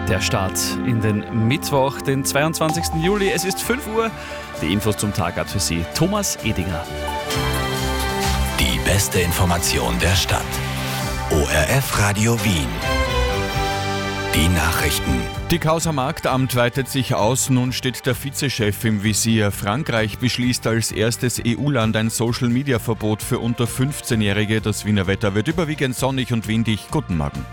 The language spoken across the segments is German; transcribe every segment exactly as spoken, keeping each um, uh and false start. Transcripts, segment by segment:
Der Start in den Mittwoch, den zweiundzwanzigsten Juli. Es ist fünf Uhr. Die Infos zum Tag hat für Sie Thomas Edinger. Die beste Information der Stadt. O R F Radio Wien. Die Nachrichten. Die Causa Marktamt weitet sich aus. Nun steht der Vizechef im Visier. Frankreich beschließt als erstes E U-Land ein Social-Media-Verbot für unter fünfzehnjährige. Das Wiener Wetter wird überwiegend sonnig und windig. Guten Morgen.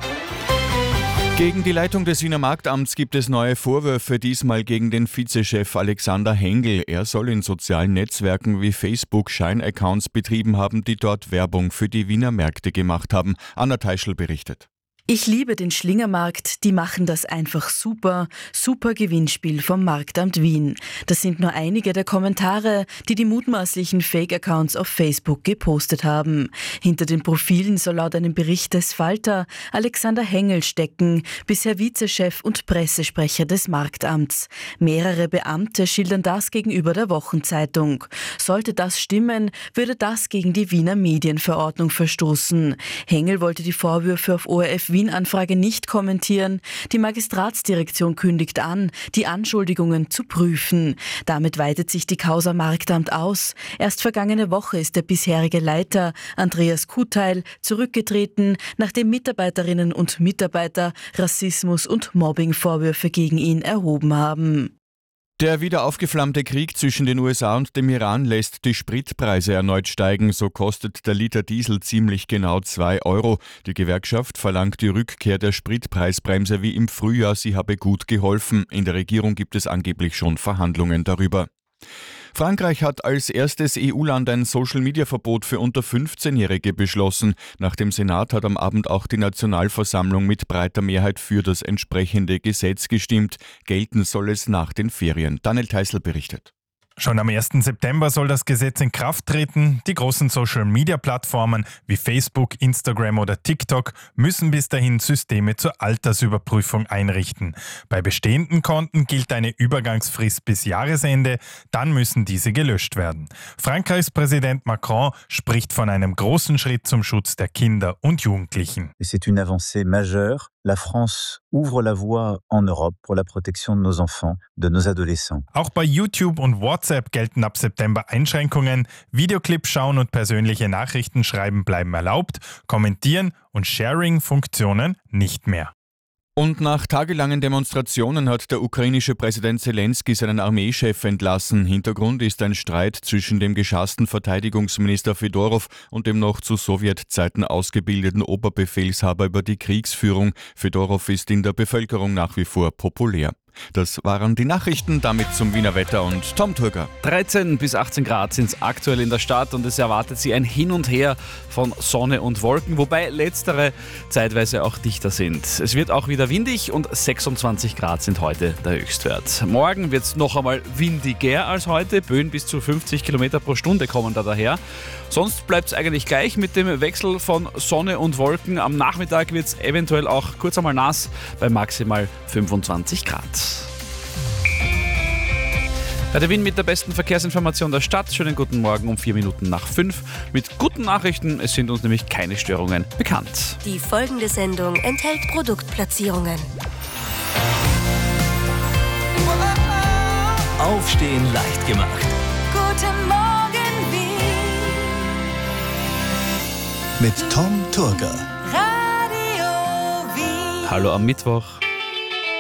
Gegen die Leitung des Wiener Marktamts gibt es neue Vorwürfe, diesmal gegen den Vizechef Alexander Hengel. Er soll in sozialen Netzwerken wie Facebook Scheinaccounts betrieben haben, die dort Werbung für die Wiener Märkte gemacht haben. Anna Teischl berichtet. Ich liebe den Schlingermarkt, die machen das einfach super. Super Gewinnspiel vom Marktamt Wien. Das sind nur einige der Kommentare, die die mutmaßlichen Fake-Accounts auf Facebook gepostet haben. Hinter den Profilen soll laut einem Bericht des Falter Alexander Hengel stecken, bisher Vizechef und Pressesprecher des Marktamts. Mehrere Beamte schildern das gegenüber der Wochenzeitung. Sollte das stimmen, würde das gegen die Wiener Medienverordnung verstoßen. Hengel wollte die Vorwürfe auf O R F Wien-Anfrage nicht kommentieren. Die Magistratsdirektion kündigt an, die Anschuldigungen zu prüfen. Damit weitet sich die Causa Marktamt aus. Erst vergangene Woche ist der bisherige Leiter, Andreas Kuteil, zurückgetreten, nachdem Mitarbeiterinnen und Mitarbeiter Rassismus- und Mobbing-Vorwürfe gegen ihn erhoben haben. Der wieder aufgeflammte Krieg zwischen den U S A und dem Iran lässt die Spritpreise erneut steigen. So kostet der Liter Diesel ziemlich genau zwei Euro. Die Gewerkschaft verlangt die Rückkehr der Spritpreisbremse wie im Frühjahr. Sie habe gut geholfen. In der Regierung gibt es angeblich schon Verhandlungen darüber. Frankreich hat als erstes E U-Land ein Social-Media-Verbot für unter fünfzehnjährige beschlossen. Nach dem Senat hat am Abend auch die Nationalversammlung mit breiter Mehrheit für das entsprechende Gesetz gestimmt. Gelten soll es nach den Ferien. Daniel Teißl berichtet. Schon am ersten September soll das Gesetz in Kraft treten. Die großen Social-Media-Plattformen wie Facebook, Instagram oder TikTok müssen bis dahin Systeme zur Altersüberprüfung einrichten. Bei bestehenden Konten gilt eine Übergangsfrist bis Jahresende, dann müssen diese gelöscht werden. Frankreichs Präsident Macron spricht von einem großen Schritt zum Schutz der Kinder und Jugendlichen. C'est une avancée majeure. La France ouvre la voie en Europe pour la protection de nos enfants, de nos adolescents. Auch bei YouTube und WhatsApp gelten ab September Einschränkungen. Videoclips schauen und persönliche Nachrichten schreiben bleiben erlaubt, kommentieren und Sharing-Funktionen nicht mehr. Und nach tagelangen Demonstrationen hat der ukrainische Präsident Zelensky seinen Armeechef entlassen. Hintergrund ist ein Streit zwischen dem geschassten Verteidigungsminister Fedorow und dem noch zu Sowjetzeiten ausgebildeten Oberbefehlshaber über die Kriegsführung. Fedorow ist in der Bevölkerung nach wie vor populär. Das waren die Nachrichten, damit zum Wiener Wetter und Tom Turger. dreizehn bis achtzehn Grad sind es aktuell in der Stadt und es erwartet Sie ein Hin und Her von Sonne und Wolken, wobei letztere zeitweise auch dichter sind. Es wird auch wieder windig und sechsundzwanzig Grad sind heute der Höchstwert. Morgen wird es noch einmal windiger als heute, Böen bis zu fünfzig Kilometer pro Stunde kommen da daher. Sonst bleibt es eigentlich gleich mit dem Wechsel von Sonne und Wolken. Am Nachmittag wird es eventuell auch kurz einmal nass bei maximal fünfundzwanzig Grad. Bei der Wien mit der besten Verkehrsinformation der Stadt. Schönen guten Morgen um vier Minuten nach fünf. Mit guten Nachrichten, es sind uns nämlich keine Störungen bekannt. Die folgende Sendung enthält Produktplatzierungen. Aufstehen leicht gemacht. Guten Morgen Wien. Mit Tom Turger. Radio Wien. Hallo am Mittwoch.